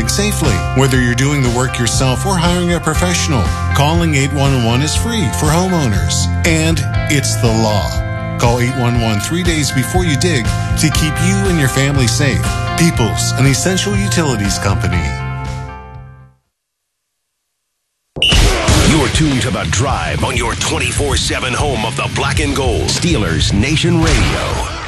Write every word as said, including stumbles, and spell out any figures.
safely. Whether you're doing the work yourself or hiring a professional, calling eight one one is free for homeowners. And it's the law. Call eight one one three days before you dig to keep you and your family safe. Peoples, an essential utilities company. You're tuned to The Drive on your twenty-four seven home of the Black and Gold. Steelers Nation Radio.